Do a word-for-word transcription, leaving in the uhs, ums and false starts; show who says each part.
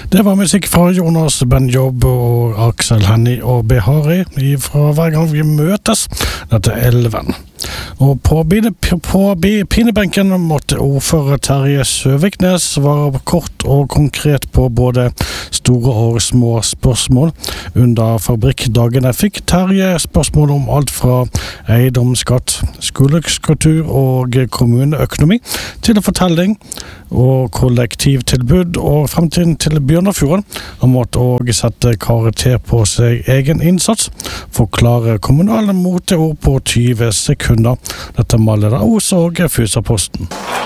Speaker 1: Det var musikk fra Jonas Ben-Job og Aksel Hennie og Behari fra Hver gang vi møtes. Dette er Elven. Og på, på pinebenken måtte ordfører Terje Søviknes svare kort og konkret på både store og små spørsmål. Under fabrikkdagene fikk Terje spørsmål om alt fra eiendomsskatt, skolestruktur og kommuneøkonomi til fortelling og kollektivtilbud og fremtiden til Bjørnafjorden. Han måtte også sette karakter på seg egen innsats, forklare kommunale moteord på tyve sekunder. Dette maler Os og Fusaposten.